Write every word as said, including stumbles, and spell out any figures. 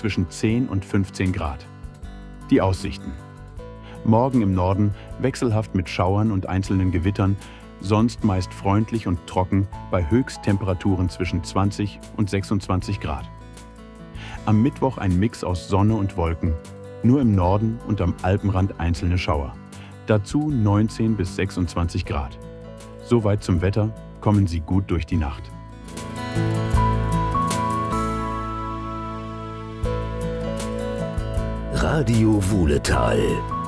zwischen zehn und fünfzehn Grad. Die Aussichten. Morgen im Norden wechselhaft mit Schauern und einzelnen Gewittern, sonst meist freundlich und trocken bei Höchsttemperaturen zwischen zwanzig und sechsundzwanzig Grad. Am Mittwoch ein Mix aus Sonne und Wolken, nur im Norden und am Alpenrand einzelne Schauer. Dazu neunzehn bis sechsundzwanzig Grad. Soweit zum Wetter, kommen Sie gut durch die Nacht. Radio Wuhletal.